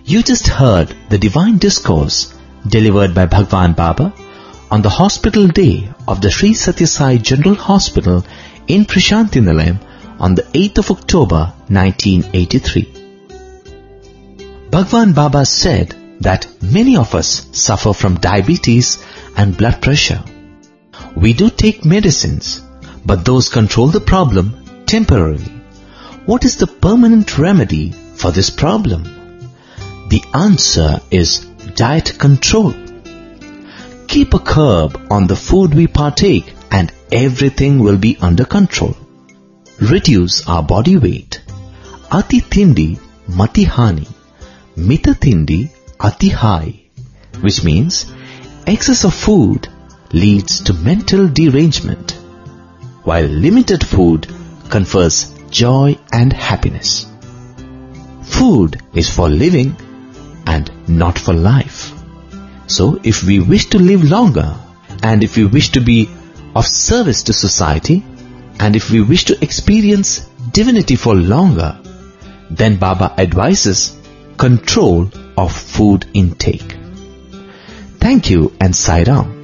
You just heard the divine discourse delivered by Bhagwan Baba on the hospital day of the Sri Satya Sai General Hospital in Prashanti Nilayam on the 8th of October 1983. Bhagwan Baba said that many of us suffer from diabetes and blood pressure. We do take medicines, but those control the problem temporarily. What is the permanent remedy for this problem? The answer is diet control. Keep a curb on the food we partake and everything will be under control. Reduce our body weight. Ati Tindi Mati Hani, Mita Tindi Ati Hai, which means excess of food leads to mental derangement, while limited food confers joy and happiness. Food is for living and not for life. So if we wish to live longer, and if we wish to be of service to society, and if we wish to experience divinity for longer, then Baba advises control of food intake. Thank you and Sai Ram.